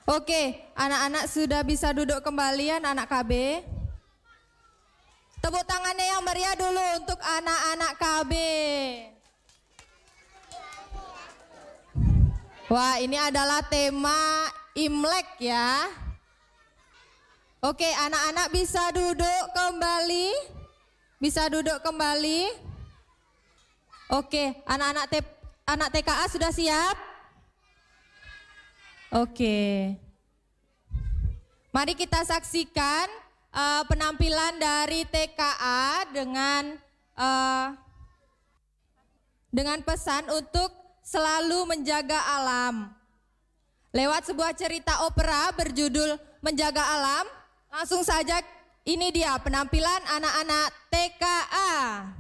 Oke, anak-anak sudah bisa duduk kembali, anak KB. Tepuk tangannya yang meriah dulu untuk anak-anak KB. Wah, ini adalah tema Imlek ya. Oke, anak-anak bisa duduk kembali. Bisa duduk kembali. Oke, anak TKA sudah siap? Oke. Mari kita saksikan penampilan dari TKA dengan pesan untuk selalu menjaga alam. Lewat sebuah cerita opera berjudul Menjaga Alam, langsung saja ini dia penampilan anak-anak TKA.